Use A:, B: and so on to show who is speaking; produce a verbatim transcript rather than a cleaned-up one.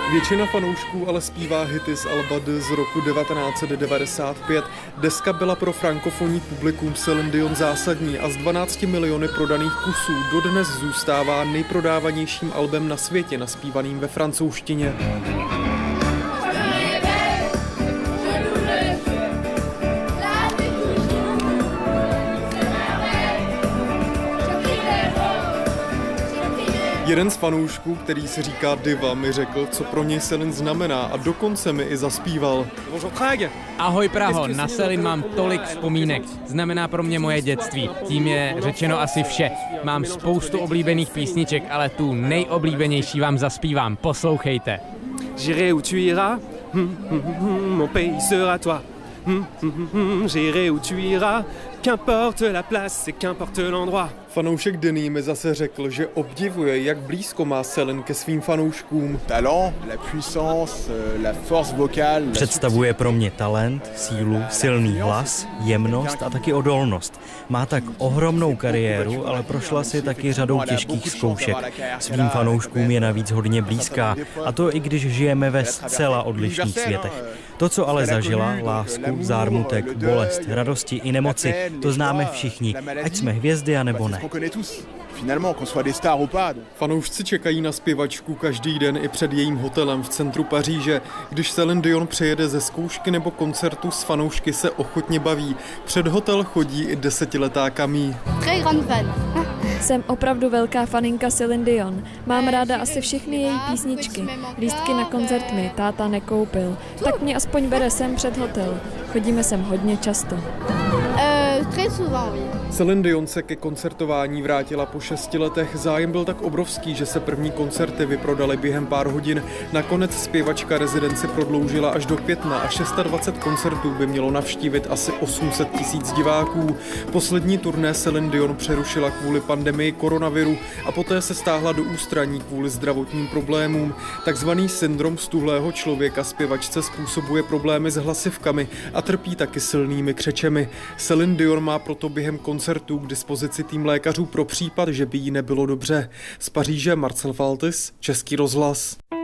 A: Většina fanoušků ale zpívá hity z alba D z roku devatenáct set devadesát pět. Deska byla pro frankofonní publikum Céline Dion zásadní a z dvanácti miliony prodaných kusů dodnes zůstává nejprodávanějším albem na světě naspívaným ve francouzštině. Jeden z fanoušků, který se říká Diva, mi řekl, co pro něj Céline znamená a dokonce mi i zaspíval.
B: Ahoj Praho, na Céline mám tolik vzpomínek. Znamená pro mě moje dětství. Tím je řečeno asi vše. Mám spoustu oblíbených písniček, ale tu nejoblíbenější vám zaspívám. Poslouchejte.
C: J'irai où tu iras, mon pays sera toi. J'irai où tu iras, qu'importe la place et qu'importe l'endroit.
A: Fanoušek Denis mi zase řekl, že obdivuje, jak blízko má Céline ke svým fanouškům.
D: Talent, la puissance, la force vocale.
E: Představuje pro mě talent, sílu, silný hlas, jemnost a taky odolnost. Má tak ohromnou kariéru, ale prošla si taky řadou těžkých zkoušek. Svým fanouškům je navíc hodně blízká, a to i když žijeme ve zcela odlišných světech. To, co ale zažila, lásku, zármutek, bolest, radosti i nemoci, to známe všichni, ať jsme hvězdy a nebo ne.
A: Fanoušci čekají na zpěvačku každý den i před jejím hotelem v centru Paříže. Když Céline Dion přijede ze zkoušky nebo koncertu, s fanoušky se ochotně baví. Před hotel chodí i desetiletá Camille.
F: Jsem opravdu velká faninka Céline Dion. Mám ráda asi všechny její písničky. Lístky na koncert mi táta nekoupil, tak mě aspoň bere sem před hotel. Chodíme sem hodně často.
A: Céline Dion se ke koncertování vrátila po šesti letech. Zájem byl tak obrovský, že se první koncerty vyprodaly během pár hodin. Nakonec zpěvačka rezidenci prodloužila až do května a dvacet šest koncertů by mělo navštívit asi osm set tisíc diváků. Poslední turné Céline Dion přerušila kvůli pandemii koronaviru a poté se stáhla do ústraní kvůli zdravotním problémům. Takzvaný syndrom stuhlého člověka zpěvačce způsobuje problémy s hlasivkami a trpí taky silnými křečemi. Céline Dion má proto během koncertů k dispozici tým lékařů pro případ, že by jí nebylo dobře. Z Paříže Marcel Faltis, Český rozhlas.